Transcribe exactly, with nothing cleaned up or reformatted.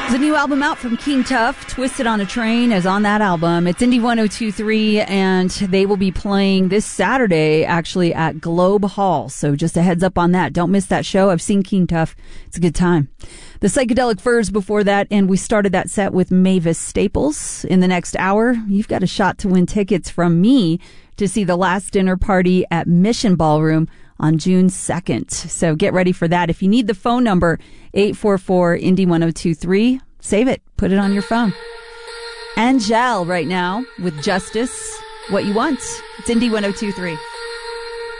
There's a new album out from King Tuff. Twisted on a Train is on that album. It's Indie one oh two three, and they will be playing this Saturday, actually, at Globe Hall. So just a heads up on that. Don't miss that show. I've seen King Tuff. It's a good time. The Psychedelic Furs before that, and we started that set with Mavis Staples. In the next hour, you've got a shot to win tickets from me to see The Last Dinner Party at Mission Ballroom on June second. So get ready for that. If you need the phone number, eight four four, Indie one oh two three, save it. Put it on your phone. Angel right now with Justice, What You Want. It's Indie one oh two three.